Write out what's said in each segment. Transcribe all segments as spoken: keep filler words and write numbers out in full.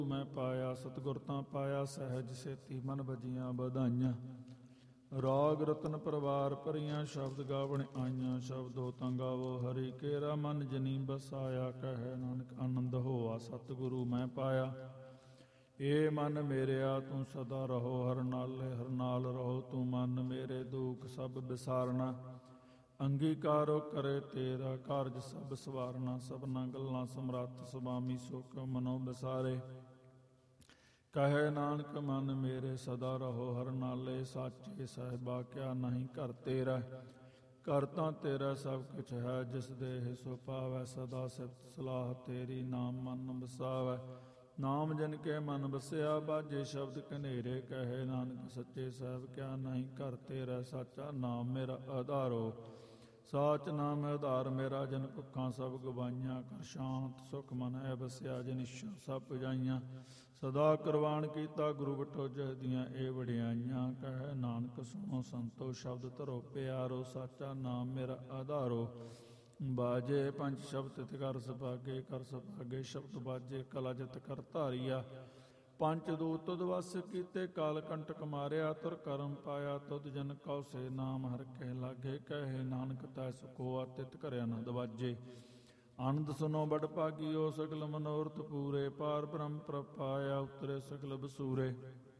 ਮੈਂ ਪਾਇਆ ਸਤਿਗੁਰ ਤਾਂ ਪਾਇਆ, ਸਹਿਜ ਸੇਤੀ ਮਨ ਭਜੀਆਂ ਵਧਾਈਆਂ। ਰਾਗ ਰਤਨ ਪਰਵਾਰ ਭਰੀਆਂ, ਸ਼ਬਦ ਗਾਵਣ ਆਈਆਂ। ਸ਼ਬਦੋ ਤਾਂ ਗਾਵੋ ਹਰੀ ਕੇਰਾ, ਮਨ ਜਨੀ ਬਸਾਇਆ। ਕਹੈ ਨਾਨਕ ਆਨੰਦ ਹੋਆ ਸਤਿਗੁਰੂ ਮੈਂ ਪਾਇਆ। ਏ ਮਨ ਮੇਰਿਆ ਤੂੰ ਸਦਾ ਰਹੋ ਹਰ ਨਾਲੇ, ਹਰ ਨਾਲ ਰਹੋ ਤੂੰ ਮਨ ਮੇਰੇ। ਦੁਖ ਸਭ ਵਿਸਾਰਨਾ ਅੰਗੀਕਾਰੋ ਕਰੇ ਤੇਰਾ, ਕਾਰਜ ਸਭ ਸਵਾਰਨਾ। ਸਭਨਾ ਗੱਲਾਂ ਸਮਰੱਥ ਸੁਆਮੀ, ਸੋ ਕਿਉ ਮਨੋ ਵਿਸਾਰੇ। ਕਹੈ ਨਾਨਕ ਮਨ ਮੇਰੇ ਸਦਾ ਰਹੋ ਹਰ ਨਾਲੇ, ਸਾਚੇ ਸਾਹਿਬਾ ਕਿਆ ਨਹੀਂ ਘਰ ਤੇਰਾ। ਘਰ ਤਾਂ ਤੇਰਾ ਸਭ ਕੁਛ ਹੈ, ਜਿਸ ਦੇਹ ਸੋ ਪਾਵੈ। ਸਦਾ ਸਿਫਤ ਸਲਾਹ ਤੇਰੀ, ਨਾਮ ਮਨ ਵਸਾਵੈ। ਨਾਮ ਜਨ ਕੇ ਮਨ ਵਸਿਆ, ਬਾਜੇ ਸ਼ਬਦ ਕਨੇਰੇ। ਕਹੈ ਨਾਨਕ ਸੱਚੇ ਸਾਹਿਬ ਕਿਆ ਨਹੀਂ ਘਰ ਤੇਰਾ। ਸਾਚਾ ਨਾਮ ਮੇਰਾ ਆਧਾਰੋ, ਸਾਚ ਨਾਮ ਆਧਾਰ ਮੇਰਾ। ਜਨ ਭੁੱਖਾਂ ਸਭ ਗਵਾਈਆਂ, ਕਰ ਸ਼ਾਂਤ ਸੁਖ ਮਨ ਹੈ ਵਸਿਆ। ਜਿਨ ਇੱਛਾ ਸਭ ਪੁਜਾਈਆਂ, ਸਦਾ ਕੁਰਬਾਨ ਕੀਤਾ ਗੁਰੂ ਬਟੋ ਜਹ ਦੀਆਂ ਇਹ ਵਡਿਆਈਆਂ। ਕਹੈ ਨਾਨਕ ਸੁਣੋ ਸੰਤੋ ਸ਼ਬਦ ਧਰੋ ਪਿਆਰੋ, ਸਾਚਾ ਨਾਮ ਮੇਰਾ ਆਧਾਰੋ। ਬਾਜੇ ਪੰਜ ਸ਼ਬਦ ਤਿਤ ਕਰ ਸੁਭਾਗੇ, ਕਰ ਸੁਭਾਗੇ ਸ਼ਬਦ ਬਾਜੇ। ਕਲਾ ਜਿਤ ਕਰ ਧਾਰੀਆ, ਪੰਚ ਦੂਤ ਤੁਧ ਵਸ ਕੀਤੇ। ਕਾਲ ਕੰਟਕ ਮਾਰਿਆ, ਤੁਰ ਕਰਮ ਪਾਇਆ। ਤੁਧ ਜਨ ਕਉ ਸੇ ਨਾਮ ਹਰਿ ਕਹਿ ਲਾਗੇ। ਕਹੈ ਨਾਨਕ ਤੈ ਸੁਖੋਆ, ਤਿਤ ਘਰ ਆਨੰਦ ਵਾਜੇ। ਆਨੰਦ ਸੁਨੋ ਬੜ ਭਾਗੀਓ, ਸਗਲ ਮਨੋਰਥ ਪੂਰੇ। ਪਾਰ ਬ੍ਰਹਮ ਪ੍ਰਪਾਇਆ, ਉਤਰੇ ਸਗਲ ਬਸੂਰੇ।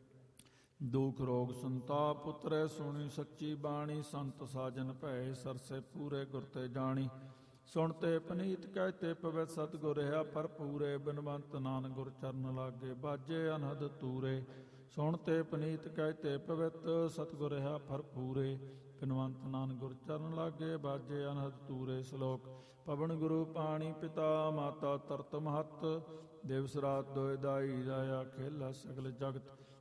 ਦੁਖ ਰੋਗ ਸੰਤਾਪ ਉਤਰੈ, ਸੁਣੀ ਸੱਚੀ ਬਾਣੀ। ਸੰਤ ਸਾਜਨ ਭੈ, ਸਰਸੇ ਪੂਰੇ ਗੁਰ ਤੇ ਜਾਣੀ। ਸੁਣਤੇ ਪਨੀਤ ਕਹਿਤੇ ਪਵਿੱਤ, ਸਤਿਗੁਰ ਰਹਾ ਭਰਪੂਰੇ। ਬਿਨਵੰਤ ਨਾਨਕ ਗੁਰ ਚਰਨ ਲਾਗੇ, ਬਾਜੇ ਅਨਹਦ ਤੂਰੇ। ਸੁਣਤੇ ਪਨੀਤ ਕਹਿਤੇ ਪਵਿੱਤ, ਸਤਿਗੁਰ ਰਹਾ ਭਰਪੂਰੇ। ਬਿਨਵੰਤ ਨਾਨਕ ਗੁਰ ਚਰਨ ਲਾਗੇ, ਬਾਜੇ ਅਨਹਦ ਤੂਰੇ। ਸ਼ਲੋਕ। ਪਵਨ ਗੁਰੂ ਪਾਣੀ ਪਿਤਾ, ਮਾਤਾ ਤਰਤ ਮਹਤ। ਦਿਵਸ ਰਾਤ ਦੋਇ ਦਾਈ, ਜਾਇਆ ਖੇਲਾ ਸਗਲ ਜਗਤ।